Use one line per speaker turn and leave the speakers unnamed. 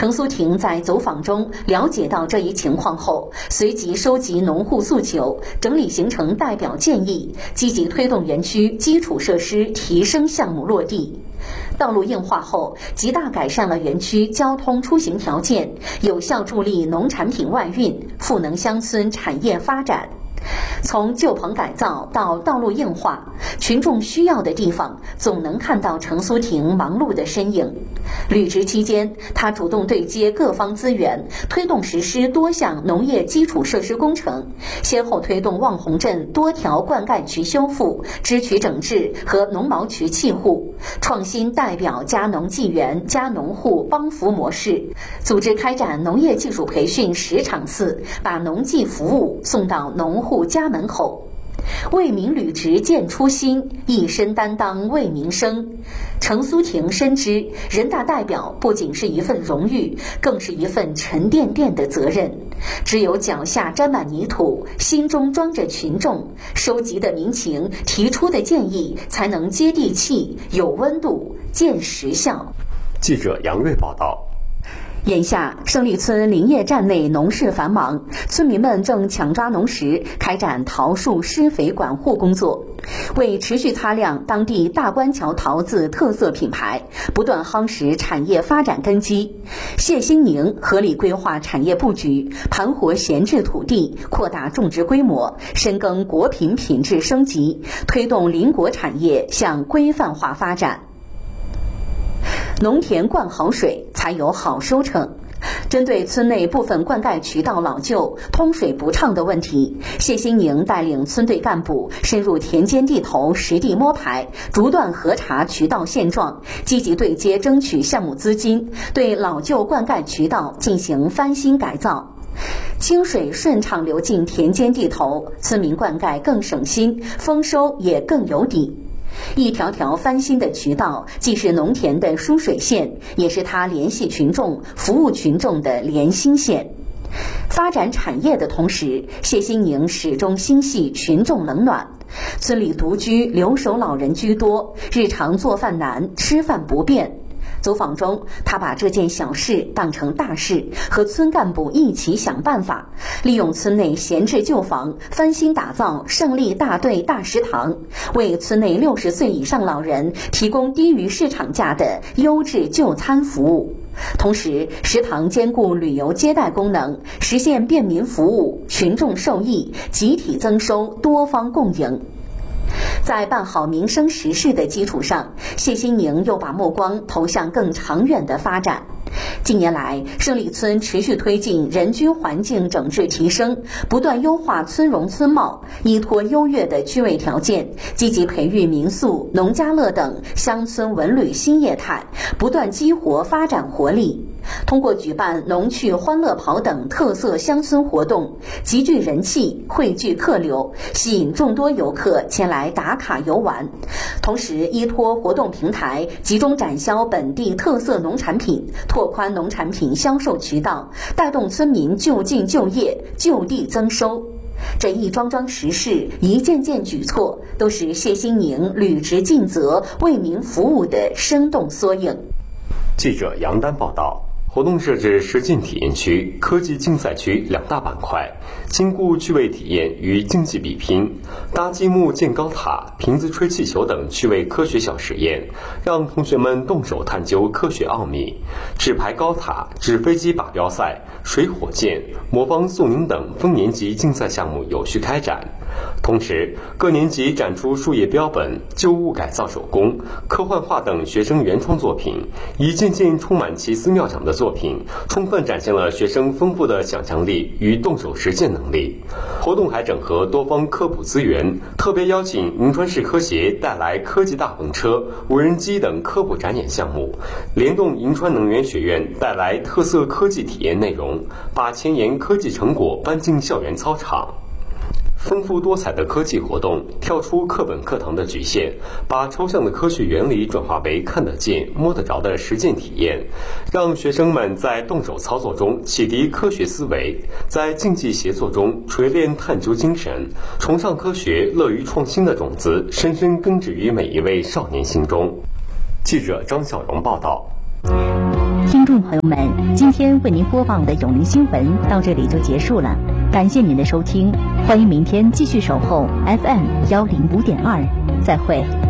程苏婷在走访中了解到这一情况后，随即收集农户诉求，整理形成代表建议，积极推动园区基础设施提升项目落地。道路硬化后，极大改善了园区交通出行条件，有效助力农产品外运，赋能乡村产业发展。从旧棚改造到道路硬化，群众需要的地方总能看到程苏婷忙碌的身影。履职期间，他主动对接各方资源，推动实施多项农业基础设施工程，先后推动望洪镇多条灌溉渠修复、支渠整治和农毛渠弃护，创新代表加农济园、加农户帮扶模式，组织开展农业技术培训10场次，把农技服务送到农户家门口。为民履职见初心，一身担当为民生。程苏婷深知，人大代表不仅是一份荣誉，更是一份沉甸甸的责任。只有脚下沾满泥土，心中装着群众，收集的民情，提出的建议，才能接地气、有温度、见实效。
记者杨瑞报道。
眼下，胜利村林业站内农事繁忙，村民们正抢抓农时，开展桃树施肥管护工作。为持续擦亮当地大关桥桃子特色品牌，不断夯实产业发展根基，谢兴宁合理规划产业布局，盘活闲置土地，扩大种植规模，深耕果品品质升级，推动林果产业向规范化发展。农田灌好水，才有好收成。针对村内部分灌溉渠道老旧、通水不畅的问题，谢兴宁带领村队干部深入田间地头实地摸排，逐段核查渠道现状，积极对接争取项目资金，对老旧灌溉渠道进行翻新改造。清水顺畅流进田间地头，村民灌溉更省心，丰收也更有底。一条条翻新的渠道，既是农田的输水线，也是他联系群众、服务群众的连心线。发展产业的同时，谢兴宁始终心系群众冷暖。村里独居留守老人居多，日常做饭难，吃饭不便。走访中，他把这件小事当成大事，和村干部一起想办法，利用村内闲置旧房，翻新打造胜利大队大食堂，为村内60岁以上老人提供低于市场价的优质就餐服务。同时，食堂兼顾旅游接待功能，实现便民服务，群众受益，集体增收，多方共赢。在办好民生实事的基础上，谢兴宁又把目光投向更长远的发展。近年来，胜利村持续推进人居环境整治提升，不断优化村容村貌，依托优越的居卫条件，积极培育民宿、农家乐等乡村文旅新业态，不断激活发展活力。通过举办农趣欢乐跑等特色乡村活动，集聚人气，汇聚客流，吸引众多游客前来打卡游玩。同时，依托活动平台，集中展销本地特色农产品，拓宽农产品销售渠道，带动村民就近就业，就地增收。这一桩桩实事，一件件举措，都是谢兴宁履职尽责、为民服务的生动缩影。
记者杨丹报道。活动设置实践体验区、科技竞赛区2大板块，兼顾趣味体验与竞技比拼，搭积木、建高塔、瓶子吹气球等趣味科学小实验，让同学们动手探究科学奥秘。纸牌高塔、纸飞机靶标赛、水火箭、魔方送宁等分年级竞赛项目有序开展。同时，各年级展出树叶标本、旧物改造手工、科幻画等学生原创作品，一件件充满奇思妙想的作品，充分展现了学生丰富的想象力与动手实践能力。活动还整合多方科普资源，特别邀请银川市科协带来科技大篷车、无人机等科普展演项目，联动银川能源学院带来特色科技体验内容，把前沿科技成果搬进校园操场。丰富多彩的科技活动跳出课本课堂的局限，把抽象的科学原理转化为看得见摸得着的实践体验，让学生们在动手操作中启迪科学思维，在竞技协作中锤炼探究精神，崇尚科学乐于创新的种子深深根植于每一位少年心中。记者张小荣报道。
听众朋友们，今天为您播放的永陵新闻到这里就结束了，感谢您的收听，欢迎明天继续守候 FM105.2，再会。